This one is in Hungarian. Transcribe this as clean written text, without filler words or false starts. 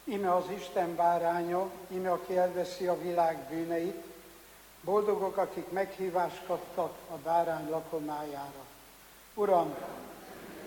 Íme az Isten báránya, íme aki elveszi a világ bűneit, boldogok, akik meghívást kaptak a bárány lakomájára. Uram,